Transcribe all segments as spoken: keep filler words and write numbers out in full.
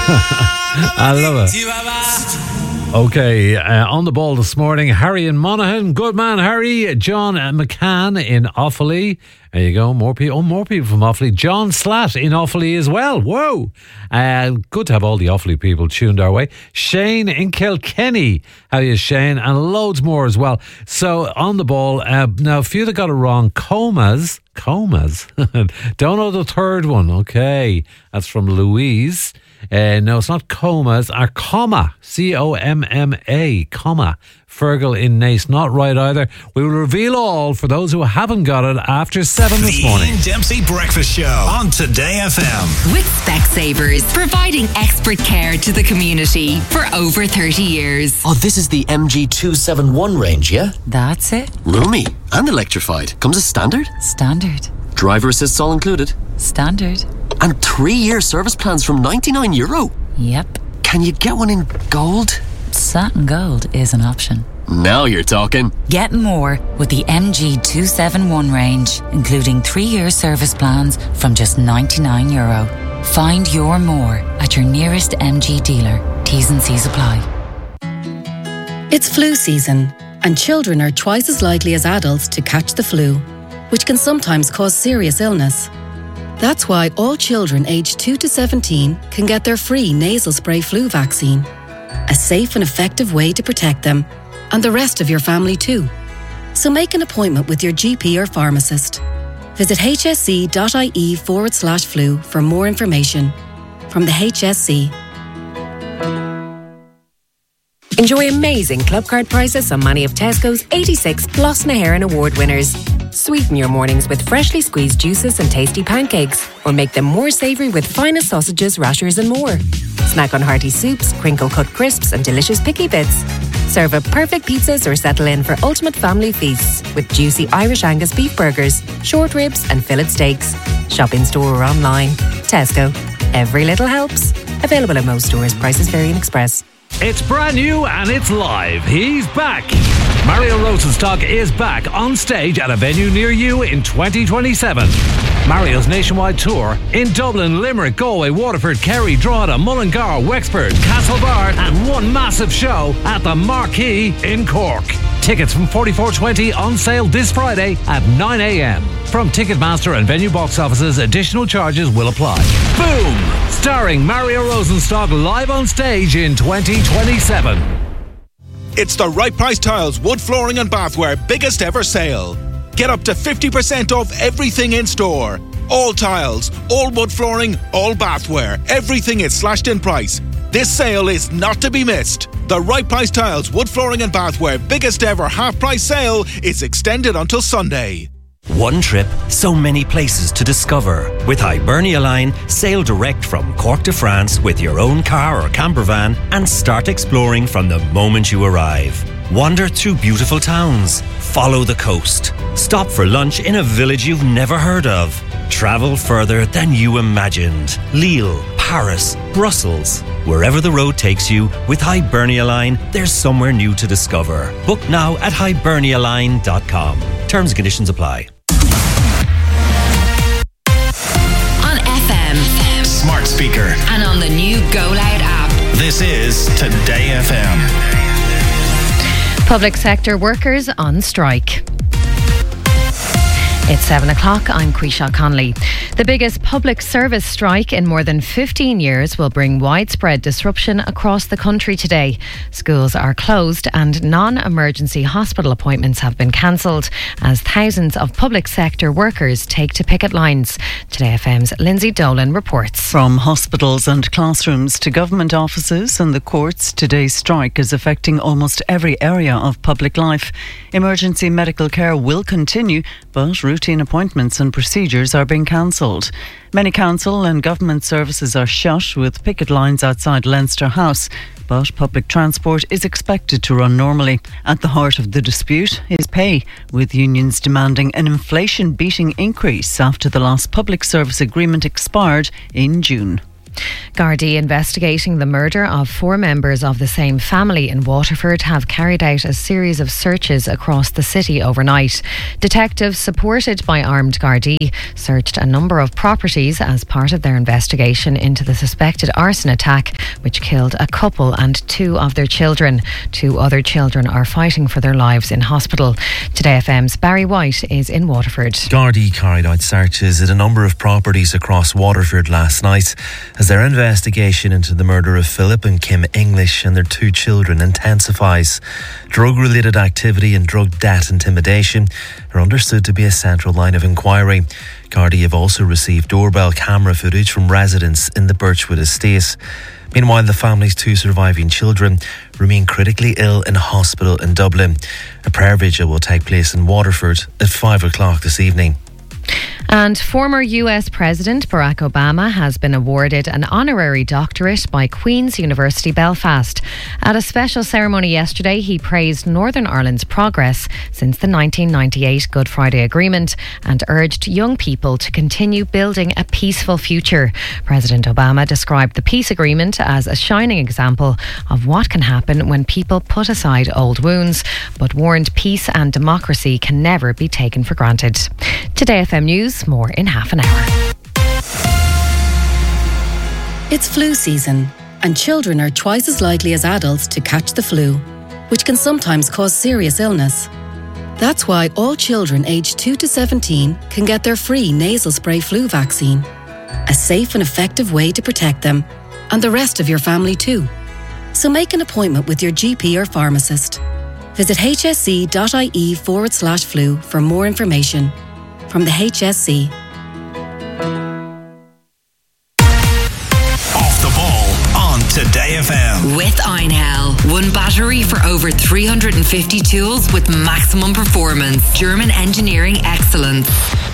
I love it. Okay, uh, on the ball this morning, Harry and Monaghan. Good man, Harry. John McCann in Offaly. There you go, more people. Oh, more people from Offaly. John Slatt in Offaly as well. Whoa. Uh, good to have all the Offaly people tuned our way. Shane in Kilkenny. How are you, Shane? And loads more as well. So, on the ball, uh, now, a few that got it wrong. Comas. Comas. Don't know the third one. Okay. That's from Louise. Uh, no, it's not comas, are comma, C O M M A, comma, Fergal in Nace, not right either. We will reveal all for those who haven't got it after seven this morning. The Ian Dempsey Breakfast Show on Today F M. With Specsavers, providing expert care to the community for over thirty years. Oh, this is the M G two seventy-one range, yeah? That's it. Roomy and electrified. Comes as standard? Standard. Driver assists all included? Standard. And three-year service plans from ninety-nine euro? Yep. Can you get one in gold? Satin gold is an option. Now you're talking. Get more with the M G two seventy-one range, including three-year service plans from just ninety-nine euro. Find your more at your nearest M G dealer. T's and C's apply. It's flu season, and children are twice as likely as adults to catch the flu, which can sometimes cause serious illness. That's why all children aged two to seventeen can get their free nasal spray flu vaccine. A safe and effective way to protect them, and the rest of your family too. So make an appointment with your G P or pharmacist. Visit hsc.ie forward slash flu for more information. From the H S C. Enjoy amazing club card prices on many of Tesco's eighty-six Gloss na HÉireann Award winners. Sweeten your mornings with freshly squeezed juices and tasty pancakes, or make them more savoury with finest sausages, rashers and more. Snack on hearty soups, crinkle-cut crisps and delicious picky bits. Serve up perfect pizzas or settle in for ultimate family feasts with juicy Irish Angus beef burgers, short ribs and fillet steaks. Shop in store or online. Tesco. Every little helps. Available in most stores. Prices vary in Express. It's brand new and it's live. He's back. Mario Rosenstock is back on stage at a venue near you in twenty twenty-seven. Mario's nationwide tour in Dublin, Limerick, Galway, Waterford, Kerry, Drogheda, Mullingar, Wexford, Castlebar, and one massive show at the Marquee in Cork. Tickets from forty-four twenty on sale this Friday at nine a.m. From Ticketmaster and venue box offices, additional charges will apply. Boom! Starring Mario Rosenstock live on stage in twenty twenty-seven. It's the Right Price Tiles Wood Flooring and Bathware biggest ever sale. Get up to fifty percent off everything in store. All tiles, all wood flooring, all bathware. Everything is slashed in price. This sale is not to be missed. The Right Price Tiles Wood Flooring and Bathware biggest ever half price sale is extended until Sunday. One trip, so many places to discover. With Hibernia Line, sail direct from Cork to France with your own car or camper van and start exploring from the moment you arrive. Wander through beautiful towns. Follow the coast. Stop for lunch in a village you've never heard of. Travel further than you imagined. Lille, Paris, Brussels. Wherever the road takes you, with Hibernia Line, there's somewhere new to discover. Book now at hibernia line dot com. Terms and conditions apply. On F M, Smart speaker, and on the new Go Loud app. this is Today F M. Public sector workers on strike. It's seven o'clock. I'm Quisha Conley. The biggest public service strike in more than fifteen years will bring widespread disruption across the country today. Schools are closed and non-emergency hospital appointments have been cancelled as thousands of public sector workers take to picket lines. Today F M's Lindsay Dolan reports. From hospitals and classrooms to government offices and the courts, today's strike is affecting almost every area of public life. Emergency medical care will continue, but routine appointments and procedures are being cancelled. Many council and government services are shut, with picket lines outside Leinster House, but public transport is expected to run normally. At the heart of the dispute is pay, with unions demanding an inflation-beating increase after the last public service agreement expired in June. Gardaí investigating the murder of four members of the same family in Waterford have carried out a series of searches across the city overnight. Detectives, supported by armed Gardaí, searched a number of properties as part of their investigation into the suspected arson attack which killed a couple and two of their children. Two other children are fighting for their lives in hospital. Today F M's Barry White is in Waterford. Gardaí carried out searches at a number of properties across Waterford last night as their investigation into the murder of Philip and Kim English and their two children intensifies. Drug-related activity and drug debt intimidation are understood to be a central line of inquiry. Gardaí have also received doorbell camera footage from residents in the Birchwood estate. Meanwhile, the family's two surviving children remain critically ill in hospital in Dublin. A prayer vigil will take place in Waterford at five o'clock this evening. And former U S President Barack Obama has been awarded an honorary doctorate by Queen's University Belfast. At a special ceremony yesterday, he praised Northern Ireland's progress since the nineteen ninety-eight Good Friday Agreement and urged young people to continue building a peaceful future. President Obama described the peace agreement as a shining example of what can happen when people put aside old wounds, but warned peace and democracy can never be taken for granted. Today F M News. More in half an hour. It's flu season, and children are twice as likely as adults to catch the flu, which can sometimes cause serious illness. That's why all children aged two to seventeen can get their free nasal spray flu vaccine. A safe and effective way to protect them, and the rest of your family too. So make an appointment with your G P or pharmacist. Visit hsc.ie forward slash flu for more information. From the H S C. Off the ball on Today F M. With Einhell. One battery for over three hundred fifty tools with maximum performance. German engineering excellence.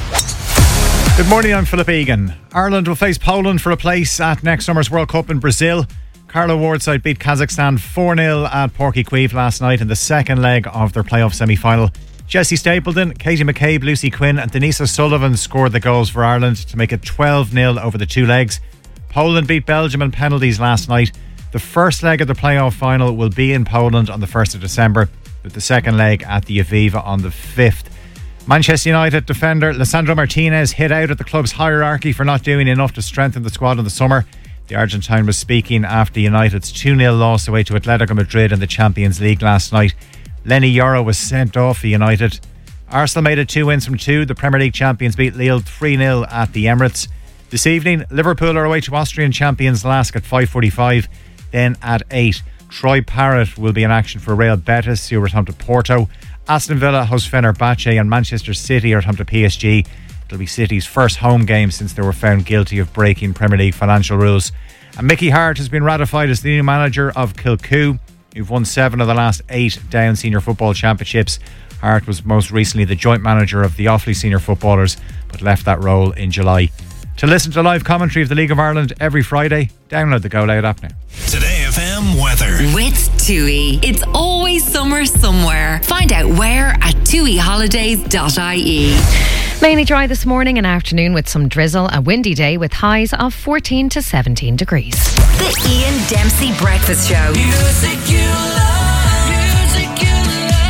Good morning, I'm Philip Egan. Ireland will face Poland for a place at next summer's World Cup in Brazil. Carlo Wardside beat Kazakhstan four nil at Porky Queeve last night in the second leg of their playoff semi-final. Jessie Stapleton, Katie McCabe, Lucy Quinn and Denise O'Sullivan scored the goals for Ireland to make it twelve nil over the two legs. Poland beat Belgium in penalties last night. The first leg of the playoff final will be in Poland on the first of December, with the second leg at the Aviva on the fifth. Manchester United defender Lisandro Martinez hit out at the club's hierarchy for not doing enough to strengthen the squad in the summer. The Argentine was speaking after United's two nil loss away to Atletico Madrid in the Champions League last night. Lenny Yoro was sent off for United. Arsenal made it two wins from two. The Premier League champions beat Lille three nil at the Emirates. This evening, Liverpool are away to Austrian champions Lask at five forty-five. Then at eight, Troy Parrott will be in action for Real Betis, who are at home to Porto. Aston Villa host Fenerbahce and Manchester City are at home to P S G. It'll be City's first home game since they were found guilty of breaking Premier League financial rules. And Mickey Hart has been ratified as the new manager of Kilcoo, who've won seven of the last eight Down Senior Football Championships. Hart was most recently the joint manager of the Offaly Senior Footballers, but left that role in July. To listen to live commentary of the League of Ireland every Friday, download the Go Loud app now. Today F M weather. With TUI. It's always summer somewhere. Find out where at tui holidays dot I E. Mainly dry this morning and afternoon with some drizzle. A windy day with highs of fourteen to seventeen degrees. The Ian Dempsey Breakfast Show. Music you love, music you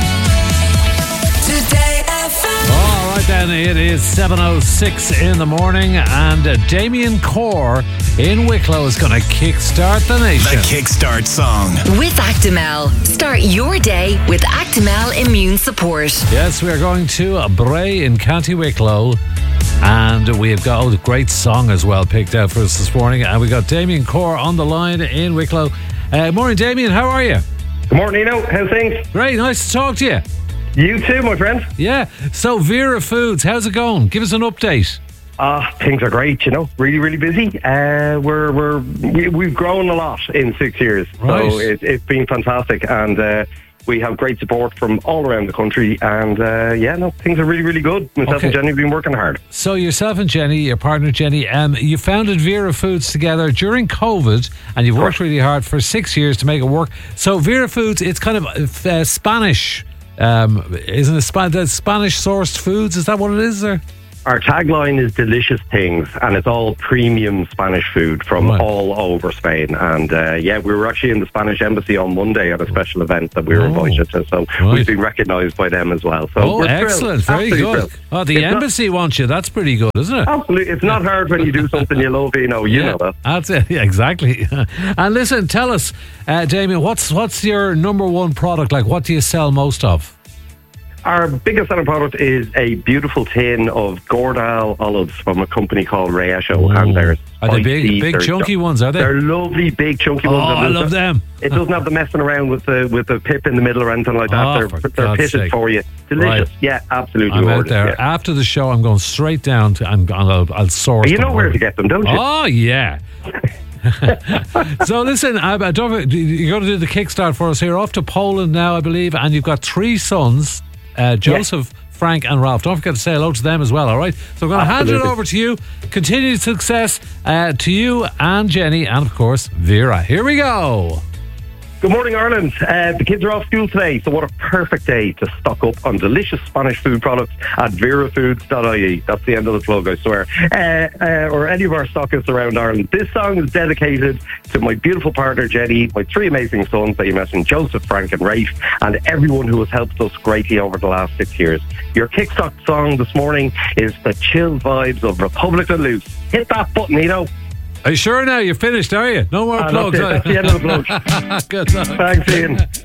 love. Today F M. All right then, it is seven oh six in the morning and uh, Damien Core in Wicklow is going to kickstart the nation. The Kickstart song. With Actimel. Start your day with Actimel Immune Support. Yes, we are going to Bray in County Wicklow. And we've got oh, a great song as well picked out for us this morning. And we got Damien Core on the line in Wicklow. Uh, morning, Damien. How are you? Good morning, Nino. How's things? Great. Nice to talk to you. You too, my friend. Yeah. So, Vera Foods, how's it going? Give us an update. Ah, uh, things are great. You know, really, really busy. Uh, we're we're we, we've grown a lot in six years, right. so it, it's been fantastic, and uh, we have great support from all around the country. And uh, yeah, no, things are really, really good. Myself okay. and Jenny have been working hard. So yourself and Jenny, your partner Jenny, um, you founded Vera Foods together during COVID, and you've worked really hard for six years to make it work. So Vera Foods, it's kind of uh, Spanish, um, isn't it? Sp- Spanish sourced foods? Is that what it is, or? Our tagline is delicious things, and it's all premium Spanish food from Right. all over Spain. And uh, yeah, we were actually in the Spanish embassy on Monday at a special event that we were Oh. invited to, so Right. we've been recognised by them as well. So Oh, we're thrilled. excellent. Very Absolutely good. thrilled. Oh, the It's not- embassy wants you. That's pretty good, isn't it? Absolutely, it's not hard when you do something you love. You know, you Yeah, know that. That's it. Yeah, exactly. And listen, tell us, uh, Damien, what's what's your number one product? Like, what do you sell most of? Our biggest selling product is a beautiful tin of Gordal olives from a company called Reisho, and they're Are they big, spicy, big they're chunky ju- ones? Are they? They're lovely, big chunky Oh, ones. I And love it- them. It doesn't have the messing around with the with the pip in the middle or anything like that. Oh, they're for they're God's pitted sake. for you. Delicious. Right. Yeah, absolutely. I'm out gorgeous, there yeah. after the show. I'm going straight down to. I'm. I'll, I'll source. You know them where for to get them, don't you? Oh yeah. So listen, I, I don't, you're going to do the kickstart for us here. Off to Poland now, I believe, and you've got three sons, uh, Joseph, Frank, and Ralph. Don't forget to say hello to them as well. All right. So I'm going to hand it Absolutely. over to you. Continued success uh, to you and Jenny, and of course Vera. Here we go. Good morning, Ireland. Uh, the kids are off school today, so what a perfect day to stock up on delicious Spanish food products at vera foods dot I E. That's the end of the plug, I swear. Uh, uh, or any of our stockists around Ireland. This song is dedicated to my beautiful partner, Jenny, my three amazing sons that you mentioned, Joseph, Frank and Rafe, and everyone who has helped us greatly over the last six years. Your kickstart song this morning is the chill vibes of Republic of Loose. Hit that button, you know. Are you sure now? You're finished, are you? No more Ah, plugs. that's it. That's the end of the plug. Good luck. Thanks, Ian.